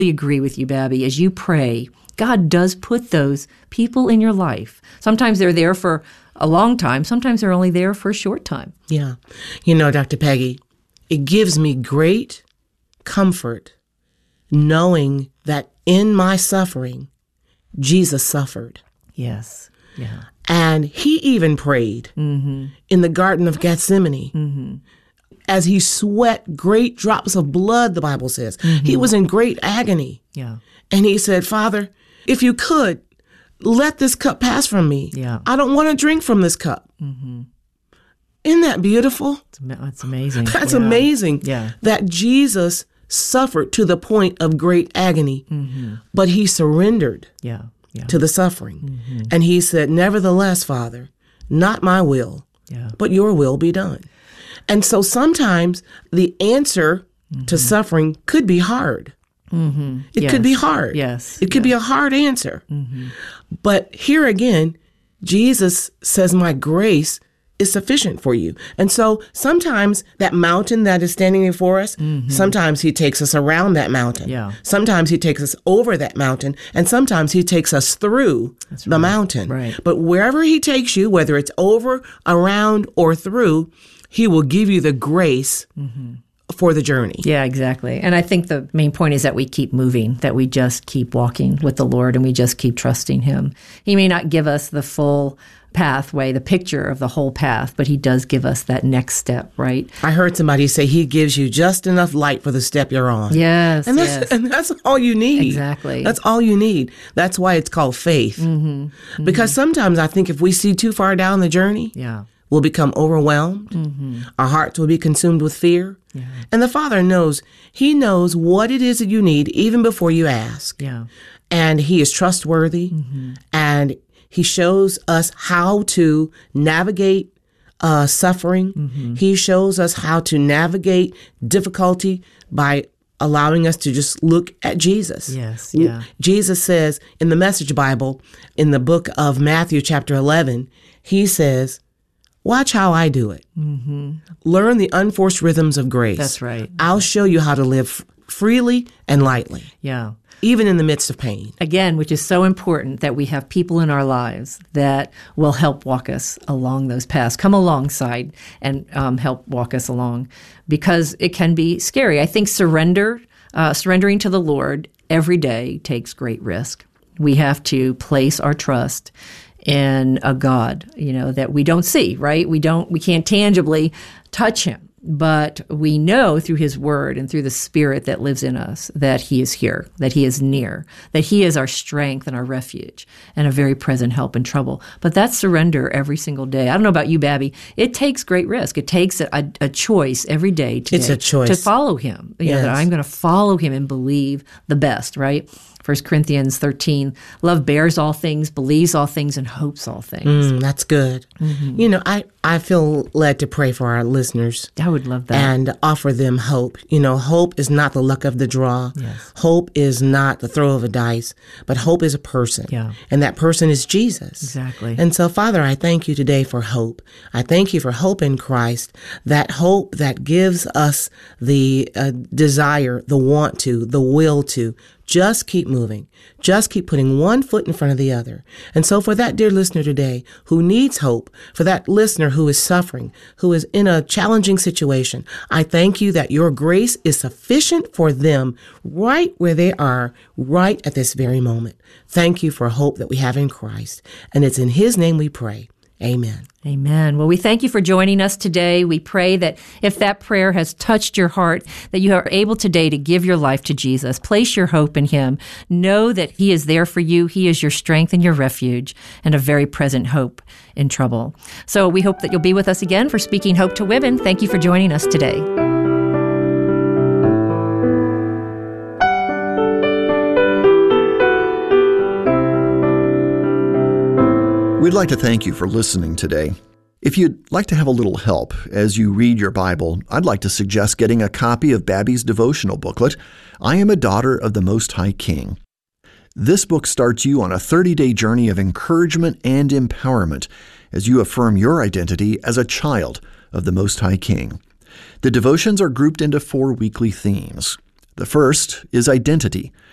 agree with you, Babby. As you pray, God does put those people in your life. Sometimes they're there for a long time. Sometimes they're only there for a short time. Yeah. Dr. Peggy, it gives me great comfort knowing that in my suffering, Jesus suffered. Yes. Yeah. And he even prayed in the Garden of Gethsemane. As he sweat great drops of blood, the Bible says. He was in great agony. Yeah. And he said, Father, if you could, let this cup pass from me. Yeah. I don't want to drink from this cup. Isn't that beautiful? That's amazing. That's amazing. Yeah. That Jesus suffered to the point of great agony, but he surrendered to the suffering. And he said, nevertheless, Father, not my will, but your will be done. And so sometimes the answer to suffering could be hard. It could be hard. Yes. It could be a hard answer. But here again, Jesus says, my grace is sufficient for you. And so sometimes that mountain that is standing before us, sometimes he takes us around that mountain. Yeah. Sometimes he takes us over that mountain, and sometimes he takes us through the mountain. Right. But wherever he takes you, whether it's over, around, or through, he will give you the grace for the journey. Yeah, exactly. And I think the main point is that we keep moving, that we just keep walking with the Lord and we just keep trusting him. He may not give us the full pathway, the picture of the whole path, but he does give us that next step, right? I heard somebody say he gives you just enough light for the step you're on. Yes, and that's all you need. Exactly. That's all you need. That's why it's called faith. Because sometimes I think if we see too far down the journey, we'll become overwhelmed. Our hearts will be consumed with fear. And the Father knows. He knows what it is that you need even before you ask. And he is trustworthy. And he shows us how to navigate suffering. He shows us how to navigate difficulty by allowing us to just look at Jesus. Yes, yeah. Jesus says in the Message Bible, in the book of Matthew chapter 11, he says, watch how I do it. Learn the unforced rhythms of grace. That's right. I'll show you how to live freely and lightly. Yeah. Even in the midst of pain. Again, which is so important that we have people in our lives that will help walk us along those paths, come alongside and help walk us along, because it can be scary. I think surrendering to the Lord every day takes great risk. We have to place our trust in a God, that we don't see, right? We can't tangibly touch him. But we know through his word and through the Spirit that lives in us that he is here, that he is near, that he is our strength and our refuge and a very present help in trouble. But that's surrender every single day. I don't know about you, Babby. It takes great risk. It takes a choice every day today. It's a choice. To follow him. That I'm going to follow him and believe the best, right? 1 Corinthians 13, love bears all things, believes all things, and hopes all things. That's good. I feel led to pray for our listeners. I would love that. And offer them hope. Hope is not the luck of the draw. Yes. Hope is not the throw of a dice, but hope is a person. Yeah. And that person is Jesus. Exactly. And so, Father, I thank you today for hope. I thank you for hope in Christ, that hope that gives us the desire, the want to, the will to just keep moving. Just keep putting one foot in front of the other. And so for that dear listener today who needs hope, for that listener who is suffering, who is in a challenging situation, I thank you that your grace is sufficient for them right where they are, right at this very moment. Thank you for hope that we have in Christ. And it's in his name we pray. Amen. Amen. Well, we thank you for joining us today. We pray that if that prayer has touched your heart, that you are able today to give your life to Jesus. Place your hope in him. Know that he is there for you. He is your strength and your refuge and a very present hope in trouble. So we hope that you'll be with us again for Speaking Hope to Women. Thank you for joining us today. We'd like to thank you for listening today. If you'd like to have a little help as you read your Bible, I'd like to suggest getting a copy of Babby's devotional booklet, I Am a Daughter of the Most High King. This book starts you on a 30-day journey of encouragement and empowerment as you affirm your identity as a child of the Most High King. The devotions are grouped into 4 weekly themes. The first is identity,